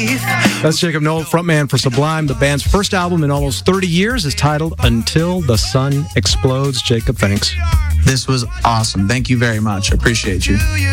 That's Jacob Noel, frontman for Sublime. The band's first album in almost 30 years is titled Until the Sun Explodes. Jacob, thanks. This was awesome. Thank you very much. I appreciate you.